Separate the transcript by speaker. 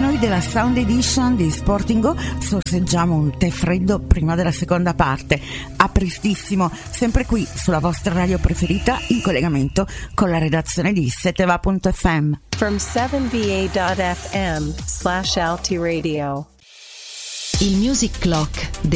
Speaker 1: noi della Sound Edition di Sporting Go sorseggiamo un tè freddo prima della seconda parte. A prestissimo, sempre qui sulla vostra radio preferita, in collegamento con la redazione di Seteva.fm.
Speaker 2: From 7va.fm/Alti Radio.
Speaker 3: Il Music Clock